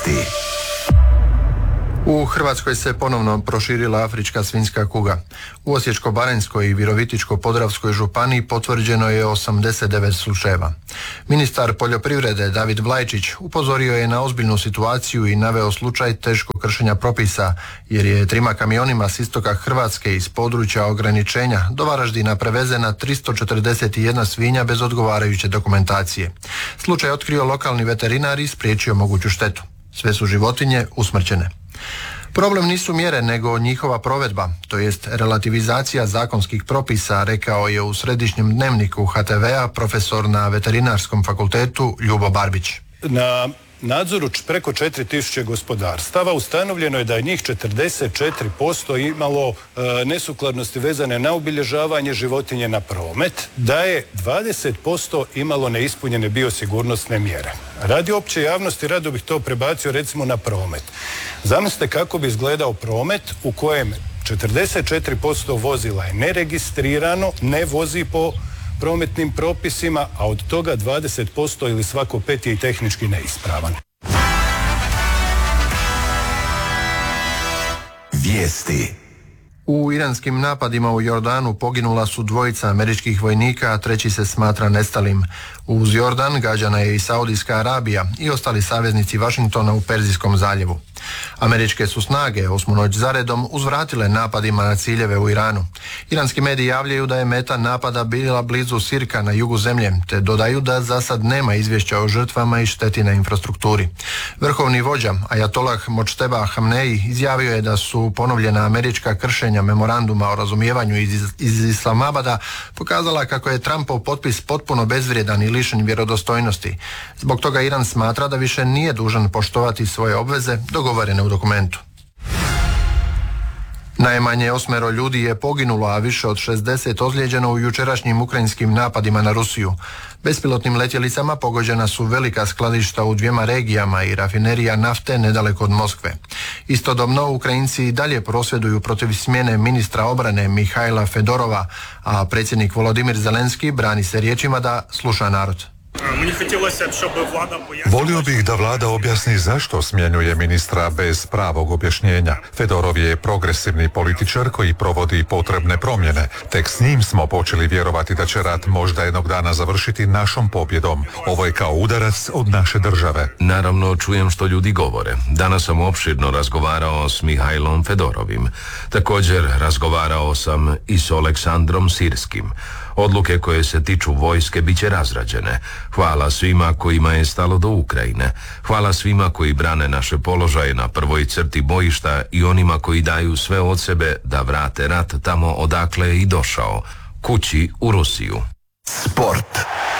U Hrvatskoj se ponovno proširila afrička svinjska kuga. U Osječko-baranjskoj i Virovitičko-podravskoj županiji potvrđeno je 89 slučajeva. Ministar poljoprivrede David Vlajčić upozorio je na ozbiljnu situaciju i naveo slučaj teškog kršenja propisa, jer je 3 kamionima s istoka Hrvatske iz područja ograničenja do Varaždina prevezena 341 svinja bez odgovarajuće dokumentacije. Slučaj je otkrio lokalni veterinar i spriječio moguću štetu. Sve su životinje usmrćene. Problem nisu mjere, nego njihova provedba, to jest relativizacija zakonskih propisa, rekao je u središnjem dnevniku HTV-a profesor na Veterinarskom fakultetu Ljubo Barbić. Na nadzoru preko 4000 gospodarstava ustanovljeno je da je njih 44% imalo nesukladnosti vezane na obilježavanje životinje na promet, da je 20% imalo neispunjene biosigurnosne mjere. Radi opće javnosti rado bih to prebacio recimo na promet. Zamislite kako bi izgledao promet u kojem 44% vozila je neregistrirano, ne vozi po prometnim propisima, a od toga 20% ili svako 5 je i tehnički neispravan. Vijesti. U iranskim napadima u Jordanu poginula su 2 američkih vojnika, a 3 se smatra nestalim. Uz Jordan gađana je i Saudijska Arabija i ostali saveznici Vašingtona u Perzijskom zaljevu. Američke su snage 8. noć zaredom uzvratile napadima na ciljeve u Iranu. Iranski mediji javljaju da je meta napada bila blizu Sirka na jugu zemlje, te dodaju da za sad nema izvješća o žrtvama i šteti na infrastrukturi. Vrhovni vođa Ajatolah Močteba Hamneji izjavio je da su ponovljena američka kršenja memoranduma o razumijevanju iz Islamabada pokazala kako je Trumpov potpis potpuno bezvrijedan i lišen vjerodostojnosti. Zbog toga Iran smatra da više nije dužan poštovati svoje obveze dogovorene u dokumentu. Najmanje 8 ljudi je poginulo, a više od 60 ozlijeđeno u jučerašnjim ukrajinskim napadima na Rusiju. Bespilotnim letjelicama pogođena su velika skladišta u 2 regijama i rafinerija nafte nedaleko od Moskve. Istodobno Ukrajinci i dalje prosvjeduju protiv smjene ministra obrane Mihajla Fedorova, a predsjednik Volodimir Zelenski brani se riječima da sluša narod. Volio bih da vlada objasni zašto smjenjuje ministra bez pravog objašnjenja. Fedorov je progresivni političar koji provodi potrebne promjene. Tek s njim smo počeli vjerovati da će rat možda jednog dana završiti našom pobjedom. Ovo je kao udarac od naše države. Naravno, čujem što ljudi govore. Danas sam opširno razgovarao s Mihajlom Fedorovim. Također razgovarao sam i s Oleksandrom Sirskim. Odluke koje se tiču vojske bit će razrađene. Hvala svima kojima je stalo do Ukrajine. Hvala svima koji brane naše položaje na prvoj crti bojišta i onima koji daju sve od sebe da vrate rat tamo odakle je i došao. Kući u Rusiju. Sport.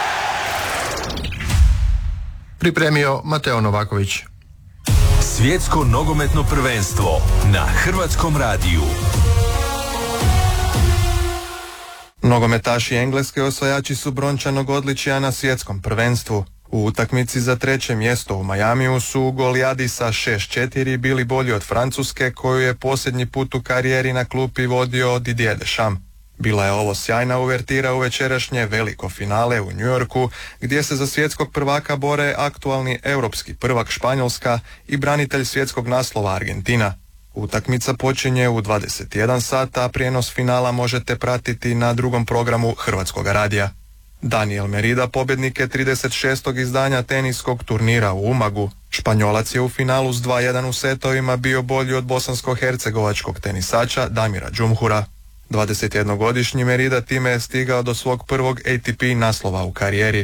Pripremio Mateo Novaković. Svjetsko nogometno prvenstvo na Hrvatskom radiju. Nogometaši Engleske osvajači su brončanog odličja na svjetskom prvenstvu. U utakmici za 3. mjesto u Majamiju su Golijadi sa 6-4 bili bolji od Francuske, koju je posljednji put u karijeri na klupi vodio Didier Deschamps. Bila je ovo sjajna uvertira u večerašnje veliko finale u New Yorku, gdje se za svjetskog prvaka bore aktualni europski prvak Španjolska i branitelj svjetskog naslova Argentina. Utakmica počinje u 21 sata, a prijenos finala možete pratiti na drugom programu Hrvatskog radija. Daniel Merida pobjednik je 36. izdanja teniskog turnira u Umagu. Španjolac je u finalu s 2-1 u setovima bio bolji od bosansko-hercegovačkog tenisača Damira Džumhura. 21-godišnji Merida time je stigao do svog prvog ATP naslova u karijeri.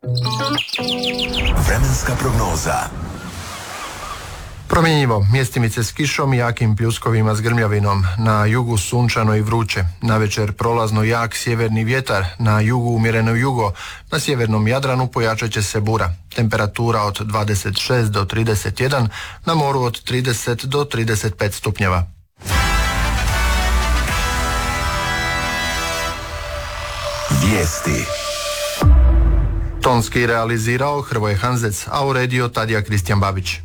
Vremenska prognoza. Promjenjivo, mjestimice s kišom i jakim pljuskovima s grmljavinom. Na jugu sunčano i vruće. Navečer prolazno jak sjeverni vjetar, na jugu umjereno jugo. Na sjevernom Jadranu pojačat će se bura. Temperatura od 26 do 31, na moru od 30 do 35 stupnjeva. Vijesti. Tonski realizirao Hrvoje Hanzec, a uredio Tadija Kristijan Babić.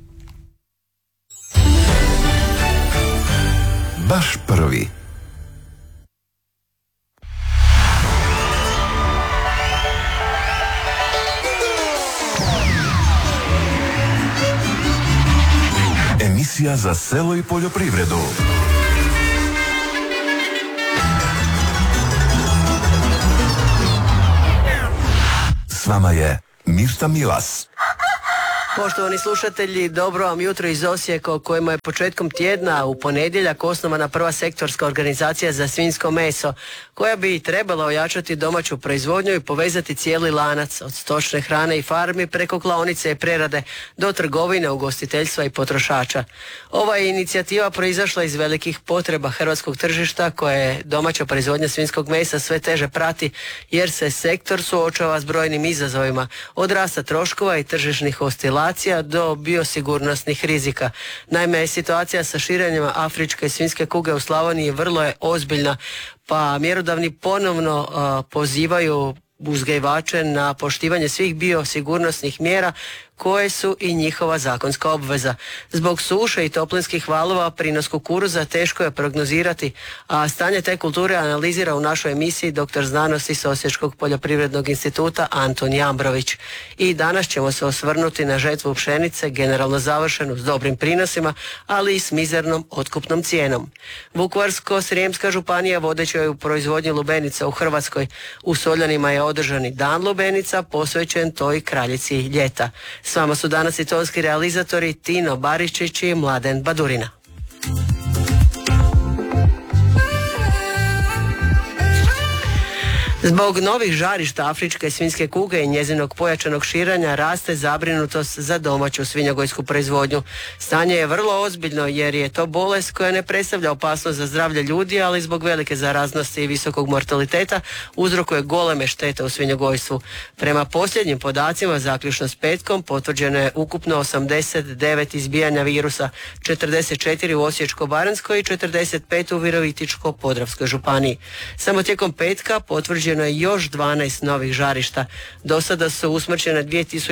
Baš prvi. emisija za selo i poljoprivredu. S vama je Mirta Milas. Poštovani slušatelji, dobro vam jutro iz Osijeka u kojima je početkom tjedna u ponedjeljak osnovana prva sektorska organizacija za svinjsko meso koja bi trebala ojačati domaću proizvodnju i povezati cijeli lanac od stočne hrane i farmi preko klaonice i prerade do trgovine, ugostiteljstva i potrošača. Ova je inicijativa proizašla iz velikih potreba hrvatskog tržišta koje domaća proizvodnja svinjskog mesa sve teže prati jer se sektor suočava s brojnim izazovima od rasta troškova i tržišnih oscilacija do biosigurnosnih rizika. Naime, situacija sa širenjem afričke svinjske kuge u Slavoniji vrlo je ozbiljna, pa mjerodavni ponovno pozivaju uzgajivače na poštivanje svih biosigurnosnih mjera koje su i njihova zakonska obveza. Zbog suše i toplinskih valova prinos kukuruza teško je prognozirati, a stanje te kulture analizira u našoj emisiji doktor znanosti s Osječkog poljoprivrednog instituta Anton Jambrović. I danas ćemo se osvrnuti na žetvu pšenice, generalno završenu s dobrim prinosima, ali i s mizernom otkupnom cijenom. Vukovarsko-srijemska županija vodeća je u proizvodnji lubenica u Hrvatskoj. U Soljanima je održani dan lubenica posvećen toj kraljici ljeta. S vama su danas i tonski realizatori Tino Baričić i Mladen Badurina. Zbog novih žarišta afričke svinjske kuge i njezinog pojačanog širenja raste zabrinutost za domaću svinjogojsku proizvodnju. Stanje je vrlo ozbiljno jer je to bolest koja ne predstavlja opasnost za zdravlje ljudi, ali zbog velike zaraznosti i visokog mortaliteta uzrokuje goleme štete u svinjogojstvu. Prema posljednjim podacima, zaključno s petkom, potvrđeno je ukupno 89 izbijanja virusa, 44 u Osječko-baranjskoj i 45 u Virovitičko-podravskoj županiji. Samo tijekom petka potvrđeno je još 12 novih žarišta. Do sada su usmrćene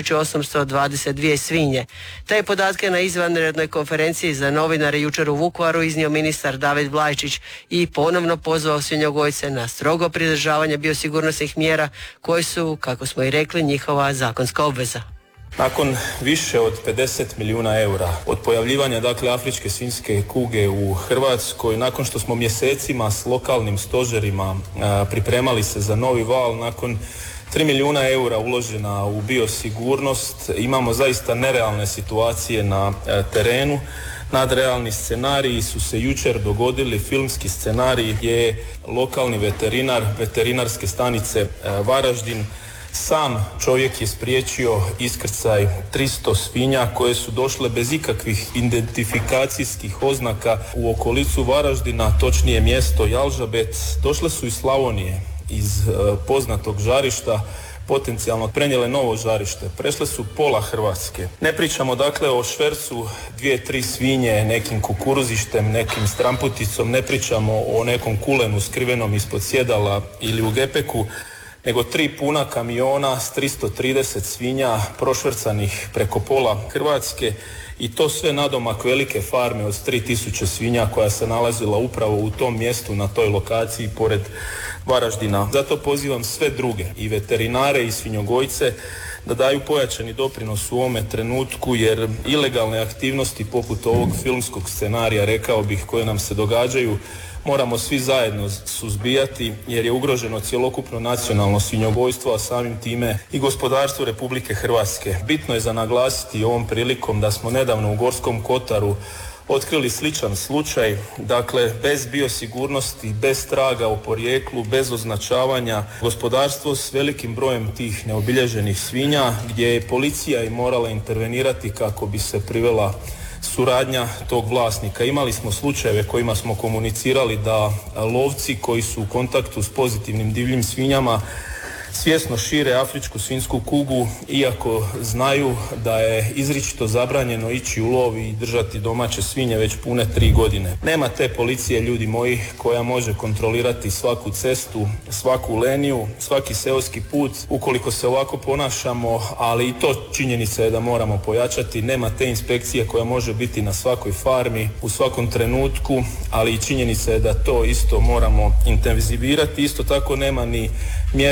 2822 svinje. Te podatke na izvanrednoj konferenciji za novinare jučer u Vukovaru iznio ministar David Blajčić i ponovno pozvao svinjogojce na strogo pridržavanje biosigurnosnih mjera koje su, kako smo i rekli, njihova zakonska obveza. Nakon više od 50 milijuna eura od pojavljivanja afričke svinjske kuge u Hrvatskoj, nakon što smo mjesecima s lokalnim stožerima pripremali se za novi val, nakon 3 milijuna eura uložena u biosigurnost, imamo zaista nerealne situacije na terenu. Nadrealni scenariji su se jučer dogodili, filmski scenarij je lokalni veterinar veterinarske stanice Varaždin. Sam čovjek je spriječio iskrcaj 300 svinja koje su došle bez ikakvih identifikacijskih oznaka u okolicu Varaždina, točnije mjesto Jalžabet. Došle su iz Slavonije, iz poznatog žarišta, potencijalno prenijele novo žarište. Prešle su pola Hrvatske. Ne pričamo o švercu 2-3 svinje, nekim kukuruzištem, nekim stramputicom, ne pričamo o nekom kulenu skrivenom ispod sjedala ili u gepeku, nego 3 puna kamiona s 330 svinja prošvercanih preko pola Hrvatske i to sve nadomak velike farme od 3000 svinja koja se nalazila upravo u tom mjestu, na toj lokaciji pored Varaždina. Zato pozivam sve druge, i veterinare i svinjogojce, da daju pojačani doprinos u ovome trenutku, jer ilegalne aktivnosti poput ovog filmskog scenarija, rekao bih, koje nam se događaju, moramo svi zajedno suzbijati jer je ugroženo cjelokupno nacionalno svinjogojstvo, a samim time i gospodarstvo Republike Hrvatske. Bitno je za naglasiti ovom prilikom da smo nedavno u Gorskom kotaru otkrili sličan slučaj, bez biosigurnosti, bez traga o porijeklu, bez označavanja, gospodarstvo s velikim brojem tih neobilježenih svinja gdje je policija i morala intervenirati kako bi se privela suradnja tog vlasnika. Imali smo slučajeve kojima smo komunicirali da lovci koji su u kontaktu s pozitivnim divljim svinjama svjesno šire afričku svinjsku kugu, iako znaju da je izričito zabranjeno ići u lov i držati domaće svinje već pune 3 godine. Nema te policije, ljudi moji, koja može kontrolirati svaku cestu, svaku leniju, svaki seoski put. Ukoliko se ovako ponašamo, ali i to činjenica je da moramo pojačati, nema te inspekcije koja može biti na svakoj farmi, u svakom trenutku, ali i činjenica je da to isto moramo intenzivirati. Isto tako nema ni mjere koje će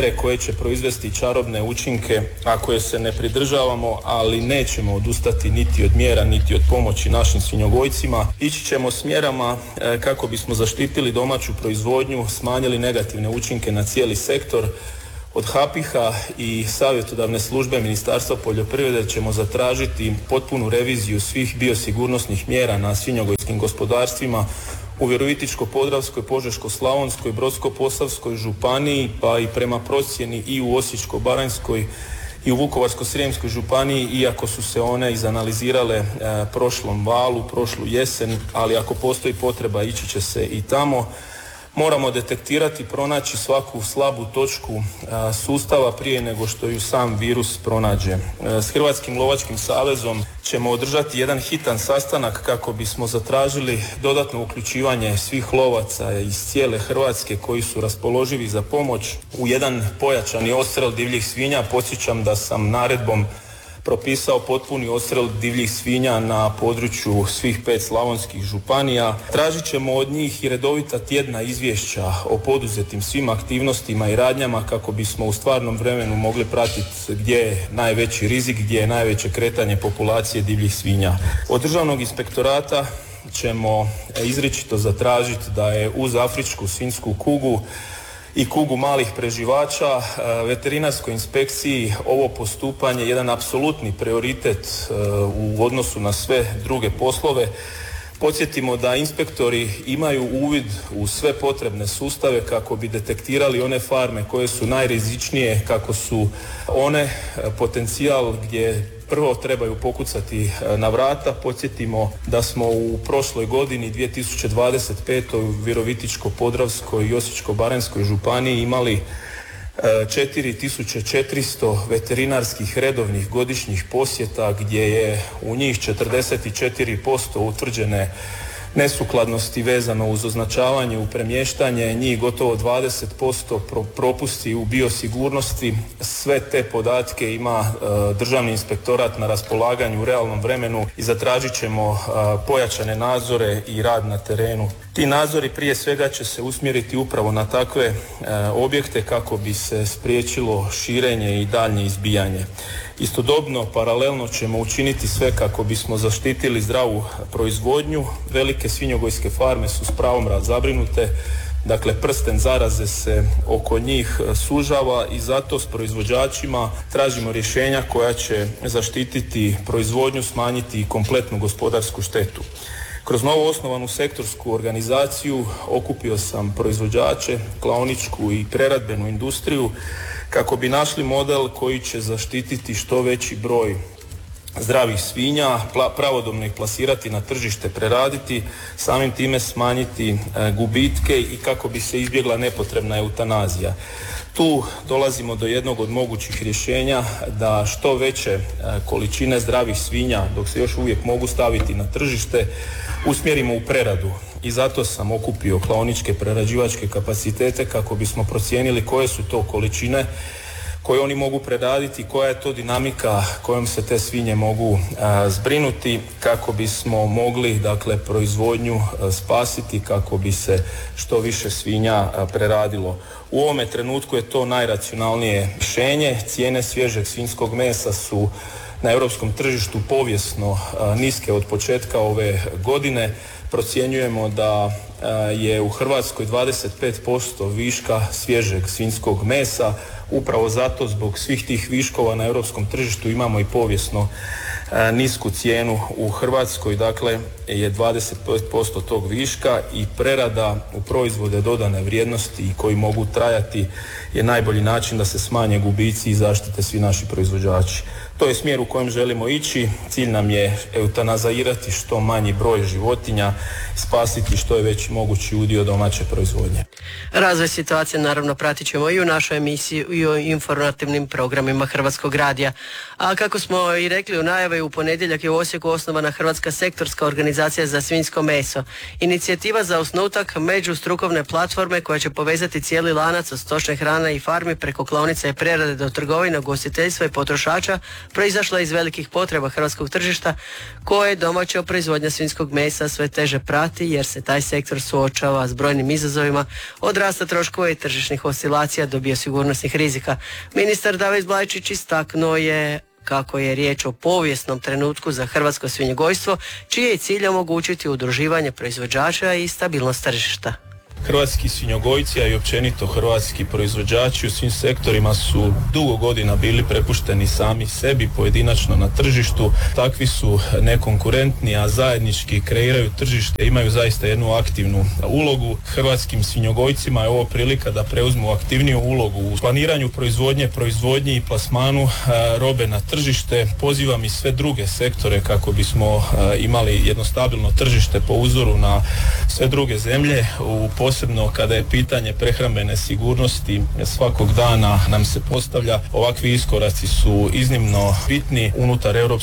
će proizvesti čarobne učinke ako je se ne pridržavamo, ali nećemo odustati niti od mjera, niti od pomoći našim svinjogojcima. Ići ćemo s mjerama kako bismo zaštitili domaću proizvodnju, smanjili negativne učinke na cijeli sektor. Od HAPIH-a i savjetodavne službe Ministarstva poljoprivrede ćemo zatražiti potpunu reviziju svih biosigurnosnih mjera na svinjogojskim gospodarstvima u Virovitičko-podravskoj, Požeško-slavonskoj, Brodsko-posavskoj županiji, pa i prema procjeni i u Osječko-baranjskoj i u Vukovarsko-srijemskoj županiji, iako su se one izanalizirale prošlom valu, prošlu jesen, ali ako postoji potreba ići će se i tamo. Moramo detektirati, pronaći svaku slabu točku sustava prije nego što ju sam virus pronađe. S Hrvatskim lovačkim savezom ćemo održati jedan hitan sastanak kako bismo zatražili dodatno uključivanje svih lovaca iz cijele Hrvatske koji su raspoloživi za pomoć u jedan pojačani odstrel divljih svinja. Podsjećam da sam naredbom propisao potpuni odstrel divljih svinja na području svih 5 slavonskih županija. Tražit ćemo od njih i redovita tjedna izvješća o poduzetim svim aktivnostima i radnjama kako bismo u stvarnom vremenu mogli pratiti gdje je najveći rizik, gdje je najveće kretanje populacije divljih svinja. Od Državnog inspektorata ćemo izričito zatražiti da je uz afričku svinjsku kugu i kugu malih preživača veterinarskoj inspekciji ovo postupanje jedan apsolutni prioritet u odnosu na sve druge poslove. Podsjetimo da inspektori imaju uvid u sve potrebne sustave kako bi detektirali one farme koje su najrizičnije, kako su one potencijal gdje prvo trebaju pokucati na vrata. Podsjetimo da smo u prošloj godini 2025. u Virovitičko-podravskoj i Osječko-baranjskoj županiji imali 4400 veterinarskih redovnih godišnjih posjeta gdje je u njih 44% utvrđene nesukladnosti vezano uz označavanje u premještanje, njih gotovo 20% propusti u biosigurnosti. Sve te podatke ima Državni inspektorat na raspolaganju u realnom vremenu i zatražit ćemo pojačane nadzore i rad na terenu. Ti nadzori prije svega će se usmjeriti upravo na takve objekte kako bi se spriječilo širenje i daljnje izbijanje. Istodobno, paralelno ćemo učiniti sve kako bismo zaštitili zdravu proizvodnju. Velike svinjogojske farme su s pravom zabrinute, dakle prsten zaraze se oko njih sužava i zato s proizvođačima tražimo rješenja koja će zaštititi proizvodnju, smanjiti i kompletnu gospodarsku štetu. Kroz novo osnovanu sektorsku organizaciju okupio sam proizvođače, klaoničku i preradbenu industriju kako bi našli model koji će zaštititi što veći broj zdravih svinja, pravodobno ih plasirati na tržište, preraditi, samim time smanjiti gubitke i kako bi se izbjegla nepotrebna eutanazija. Tu dolazimo do jednog od mogućih rješenja da što veće količine zdravih svinja, dok se još uvijek mogu staviti na tržište, usmjerimo u preradu. I zato sam okupio klaoničke prerađivačke kapacitete kako bismo procijenili koje su to količine koje oni mogu preraditi, koja je to dinamika kojom se te svinje mogu zbrinuti kako bismo mogli dakle proizvodnju spasiti, kako bi se što više svinja preradilo. U ovome trenutku je to najracionalnije rješenje. Cijene svježeg svinjskog mesa su na europskom tržištu povijesno niske od početka ove godine. Procjenjujemo da je u Hrvatskoj 25% viška svježeg svinjskog mesa. Upravo zato zbog svih tih viškova na europskom tržištu imamo i povijesno nisku cijenu u Hrvatskoj, dakle je 25% tog viška i prerada u proizvode dodane vrijednosti koji mogu trajati je najbolji način da se smanje gubici i zaštite svi naši proizvođači. To je smjer u kojem želimo ići. Cilj nam je eutanazirati što manji broj životinja, spasiti što je veći mogući udio domaće proizvodnje. Razvoj situacije naravno pratit ćemo i u našoj emisiji i u informativnim programima Hrvatskog radija. A kako smo i rekli u najavi, u ponedjeljak je u Osijeku osnovana Hrvatska sektorska organizacija za svinjsko meso. Inicijativa za osnutak međustrukovne platforme koja će povezati cijeli lanac od stočne hrane i farmi preko klaonica i prerade do trgovina, ugostiteljstva i potrošača proizašla iz velikih potreba hrvatskog tržišta koje domaća proizvodnja svinjskog mesa sve teže prati jer se taj sektor suočava s brojnim izazovima od rasta troškova i tržišnih oscilacija do biosigurnosnih rizika. Ministar David Blajčić istaknuo je kako je riječ o povijesnom trenutku za hrvatsko svinjogojstvo, čiji je cilj omogućiti udruživanje proizvođača i stabilnost tržišta. Hrvatski svinjogojci, a i općenito hrvatski proizvođači u svim sektorima su dugo godina bili prepušteni sami sebi pojedinačno na tržištu. Takvi su nekonkurentni, a zajednički kreiraju tržište, imaju zaista jednu aktivnu ulogu. Hrvatskim svinjogojcima je ovo prilika da preuzmu aktivniju ulogu u planiranju proizvodnji i plasmanu robe na tržište. Pozivam i sve druge sektore kako bismo imali jedno stabilno tržište po uzoru na sve druge zemlje, posebno kada je pitanje prehrambene sigurnosti svakog dana nam se postavlja. Ovakvi iskoraci su iznimno bitni unutar